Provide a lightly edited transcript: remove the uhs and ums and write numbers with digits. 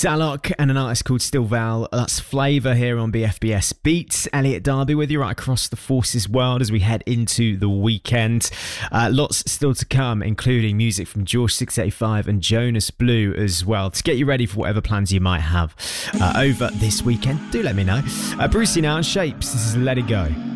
Salok and an artist called Still Val. That's Flavour here on BFBS Beats. Elliot Darby with you right across the Forces world as we head into the weekend. Lots still to come, including music from George 685 and Jonas Blue as well, to get you ready for whatever plans you might have over this weekend. Do let me know. Brucey now and Shapes. This is Let It Go.